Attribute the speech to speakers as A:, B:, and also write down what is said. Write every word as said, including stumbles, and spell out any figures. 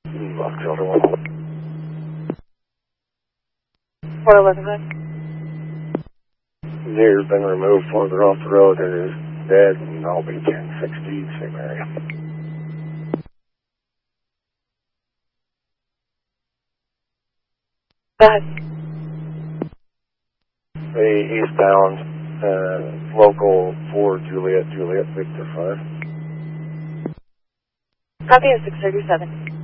A: October one.
B: four eleven five.
A: Deer's been removed further off the road. It is dead, and I'll be ten sixty, same area.
B: Go ahead.
A: The eastbound, uh, local four Juliet, Juliet, Victor five.
B: Copy at six thirty-seven.